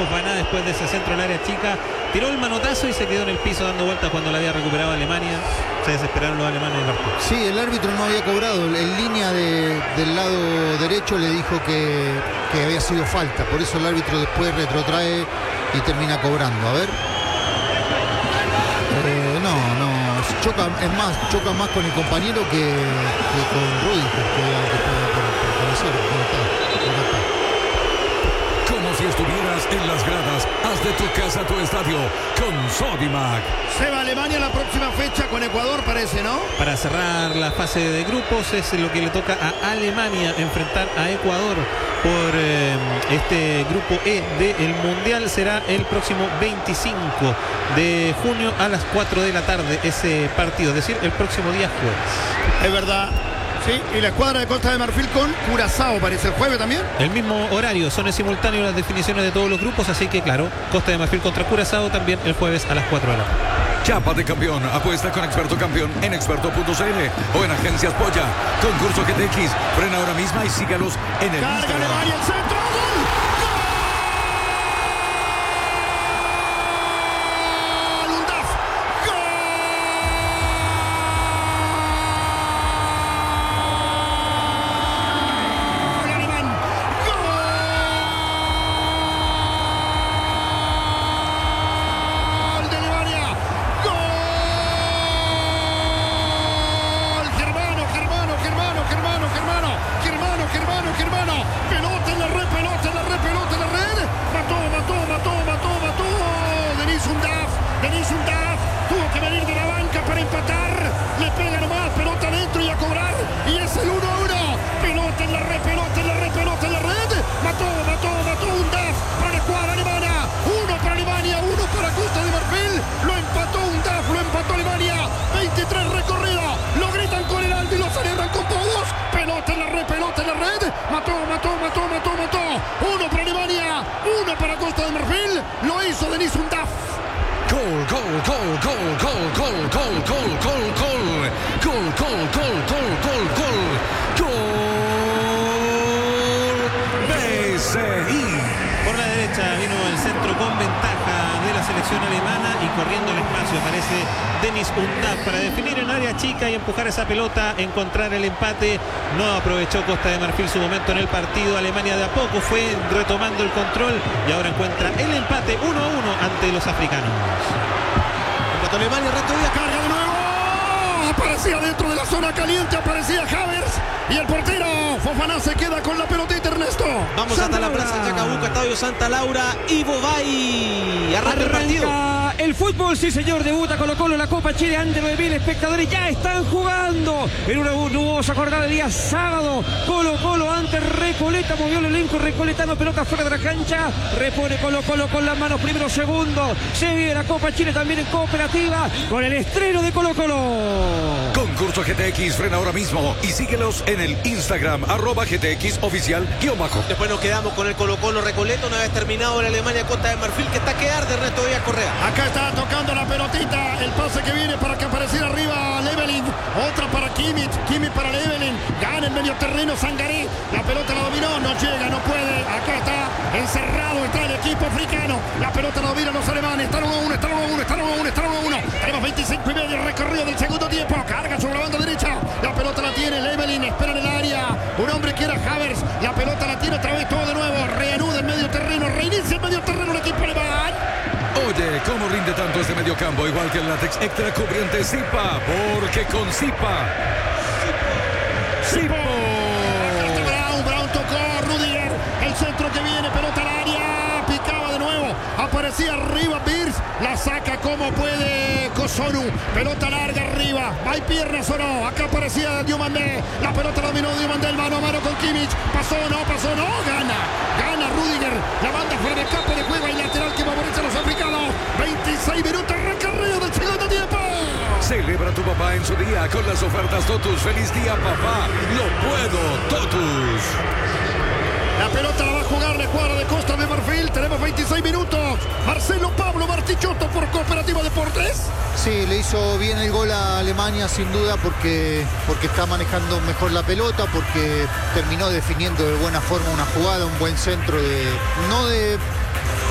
Fofana después de ese centro al área chica. Tiró el manotazo y se quedó en el piso dando vueltas cuando la había recuperado Alemania. Se desesperaron los alemanes del partido. Sí, el árbitro no había cobrado. En línea del lado derecho le dijo que había sido falta. Por eso el árbitro después retrotrae y termina cobrando. A ver. No. Choca, es más, choca más con el compañero que con Rudy. Como si estuvieras en las gradas, haz de tu casa tu estadio con Sodimac. Se va Alemania la próxima fecha con Ecuador, parece, ¿no? Para cerrar la fase de grupos es lo que le toca a Alemania enfrentar a Ecuador por este grupo E del Mundial. Será el próximo 25 de junio a las 4 de la tarde ese partido, es decir, el próximo día jueves. Es verdad. Sí, y la escuadra de Costa de Marfil con Curazao, parece, el jueves también. El mismo horario, son en simultáneo las definiciones de todos los grupos, así que claro, Costa de Marfil contra Curazao también el jueves a las 4 de la tarde. Chapa de campeón, apuesta con Experto Campeón en experto.cl o en Agencias Polla. Concurso GTX, frena ahora misma y sígalos en el Carga Instagram. Alemania, el centro, ¡gol! ¡Gol! ¡Un DAF! ¡Gol! ¡Alemán! ¡Gol de Alemania! ¡Gol! Germano. Pelota en la red, pelota en la red. Mató. Denis Undaf. Tuvo que venir de la banca para empatar. Le pega nomás, pelota adentro y a cobrar. Y es el 1-1. Pelota en la red. Mató Undaf para la escuadra alemana. 1 para Alemania, 1 para Costa de Marfil. Lo empató Undaf, lo empató Alemania. 23 recorrido. Lo gritan con el alto y lo celebran con todos. Pelota en la red. Mató. 1 para Alemania, 1 para Costa de Marfil. Lo hizo Denis Undaf. Gol. BCI. Por la derecha vino el centro con ventaja de la selección alemana y corriendo el espacio aparece Denis Undaf para definir en área chica y empujar esa pelota, encontrar el empate. No aprovechó Costa de Marfil su momento en el partido. Alemania de a poco fue retomando el control y ahora encuentra el empate 1-1 ante los africanos. Alemania, Rato Díaz, carga de nuevo. Aparecía dentro de la zona caliente, aparecía Havertz. Y el portero Fofana se queda con la pelotita, Ernesto. Vamos hasta la plaza Chacabuco, Estadio Santa Laura y Bobay. Arranca el partido. El fútbol, sí señor, debuta Colo-Colo, la Copa Chile ante 9.000 espectadores. Ya están jugando en una nubosa jornada de día sábado. Colo-Colo ante Recoleta, movió el elenco recoletano, pelota fuera de la cancha. Repone Colo-Colo con las manos, primero, segundo. Se vive la Copa Chile también en cooperativa con el estreno de Colo-Colo. Concurso GTX, frena ahora mismo y síguelos en el Instagram, @GTX oficial _. Después nos quedamos con el Colo-Colo Recoleta una vez terminado la Alemania Costa de Marfil, que está a quedar de Ernesto Díaz Correa. Acá está tocando la pelotita, el pase que viene para que apareciera arriba Levelin, otra para Kimmich para Levelin, gana en medio terreno Sangaré, la pelota la dominó, no llega, no puede, acá está encerrado, está el equipo africano, la pelota la dominan los alemanes, está 1-1, tenemos 25 y medio recorrido del segundo tiempo, carga sobre la banda derecha, la pelota la tiene Levelin, espera en el área, un hombre que era Havertz, la pelota la tiene otra vez todo de nuevo, reanuda el medio terreno, reinicia el medio terreno el equipo alemán. Oye, ¿cómo rinde tanto este mediocampo? Igual que el látex extra cubriente Zipa, porque con Zipa. Brown tocó Rudiger, el centro que viene, pelota al área, picaba de nuevo, aparecía arriba Birz, la saca como puede Kosonu, pelota larga arriba, hay piernas o no, acá aparecía Diomandé, la pelota la dominó Diomandé, mano a mano con Kimmich, pasó o no, gana Rudiger, la banda fuera de campo de juego y lateral que favorece a los africanos, 26 minutos recorrido del segundo tiempo. Celebra tu papá en su día con las ofertas Totus. ¡Feliz día, papá! ¡Lo puedo, Totus! La pelota la va a jugar la escuadra de Costa de Marfil. Tenemos 26 minutos. Marcelo Pablo Martichotto por Cooperativa Deportes. Sí, le hizo bien el gol a Alemania sin duda porque está manejando mejor la pelota, porque terminó definiendo de buena forma una jugada, un buen centro no de